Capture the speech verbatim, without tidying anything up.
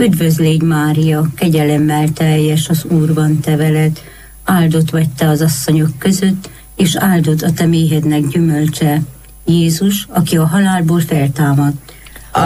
Üdvözl légy, Mária, kegyelemmel teljes, az Úr van te veled, áldott vagy te az asszonyok között, és áldott a te méhednek gyümölcse, Jézus, aki a halálból feltámadt.